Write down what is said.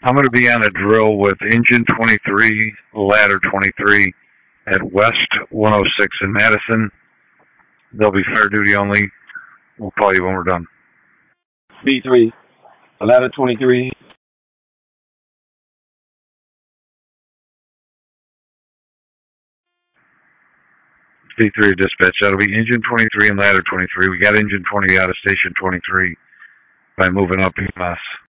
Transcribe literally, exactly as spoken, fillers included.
I'm going to be on a drill with engine twenty-three, ladder twenty-three at West one oh six in Madison. They'll be fair duty only. We'll call you when we're done. B three, ladder twenty-three. B three dispatch. That'll be engine twenty-three and ladder twenty-three. We got engine twenty out of station twenty-three by moving up E M S.